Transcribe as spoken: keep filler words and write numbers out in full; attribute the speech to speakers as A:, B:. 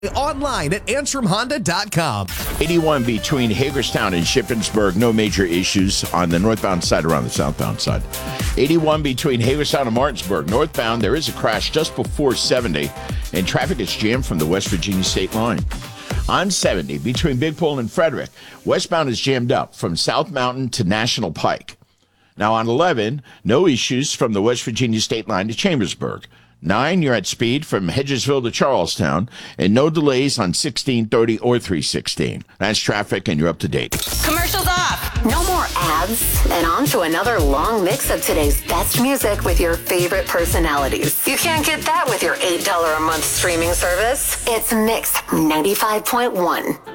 A: Online at Antrim Honda dot com.
B: eighty-one between Hagerstown and Shippensburg. No major issues on the northbound side or on the southbound side. eighty-one between Hagerstown and Martinsburg. Northbound, there is a crash just before seventy, and traffic is jammed from the West Virginia state line. On seventy between Big Pole and Frederick, westbound is jammed up from South Mountain to National Pike. Now on eleven, no issues from the West Virginia state line to Chambersburg. Nine, you're at speed from Hedgesville to Charlestown, and no delays on sixteen thirty or three sixteen. That's traffic, and you're up to date.
C: Commercials off.
D: No more ads, and on to another long mix of today's best music with your favorite personalities. You can't get that with your eight dollars a month streaming service. It's Mix ninety-five point one.